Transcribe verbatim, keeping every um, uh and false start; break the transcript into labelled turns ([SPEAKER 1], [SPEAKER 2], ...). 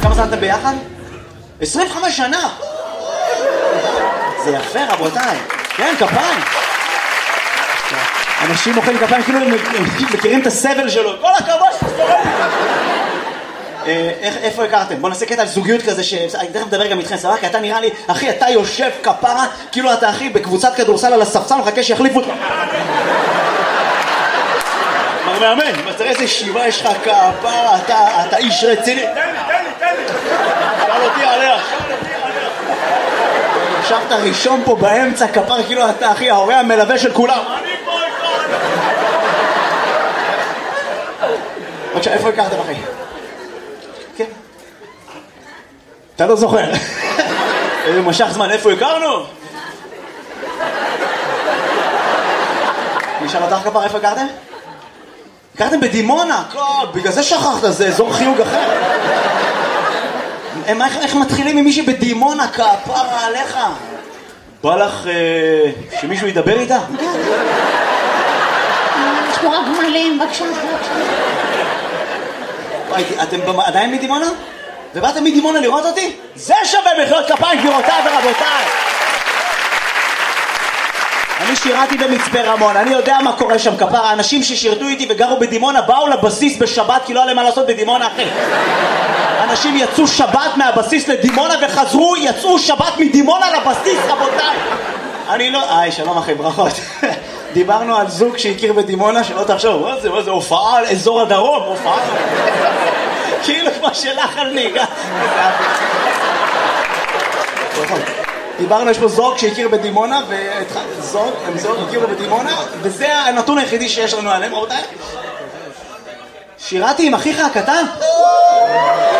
[SPEAKER 1] כמה זמן אתם ביחד? עשרים וחמש שנה! זה יפה רבותיי. כן, כפיים. אנשים מוחאים כפיים כאילו הם מכירים את הסבל שלו. כל הכבוד שתסתובב. איפה הכרתם? בוא נעשה קטע על זוגיות כזה שאני תכף מדבר גם איתכם, סבבה? כי אתה נראה לי, אחי, אתה יושב כפרה, כאילו אתה אחי בקבוצת כדורסל על הספסל, מחכה שיחליפו אותך. מר מאמן, מצטער איזה שיבה יש לך כפרה, אתה איש רציני. תן לי, תן לי, תן לי. שאל אותי עליה, שאל אותי עליה. ישבת ראשון פה באמצע כפרה, כאילו אתה אחי, ההורה המלווה של כולם. אני פה איתו. בבקשה, איפה הכרתם אחי? כן. אתה לא זוכר. איזה משך זמן, איפה הכרנו? נשאל אותך כפרה, איפה הכרתם? הכרתם בדימונה, בגלל זה שכחת, זה אזור חיוג אחר. איך מתחילים עם מישהי בדימונה, כפרה עליך? בא לך שמישהו ידבר איתה?
[SPEAKER 2] יש פה רק גמלים, בבקשה.
[SPEAKER 1] אתם עדיין מדימונה? ובאתם מדימונה לראות אותי? זה שווה מחיאות כפיים גבירותיי ורבותיי. אני שירתי במצפה רמון, אני יודע מה קורה שם כפרה. האנשים ששירתו איתי וגרו בדימונה באו לבסיס בשבת כי לא היה להם מה לעשות בדימונה אחי. אנשים יצאו שבת מהבסיס לדימונה וחזרו, יצאו שבת מדימונה לבסיס רבותיי. אני לא... היי שלום אחי, ברכות. דיברנו על זוג שהכיר בדימונה, שלא תחשוב, מה זה, מה זה, הופעה על אזור הדרום, הופעה כאילו כמו שלך על ניגה. דיברנו, יש פה זוג שהכיר בדימונה, וזוג, הם זוג הכירו בדימונה, וזה הנתון היחידי שיש לנו עליהם, רבותיי. שירתי עם אחיך הקטן?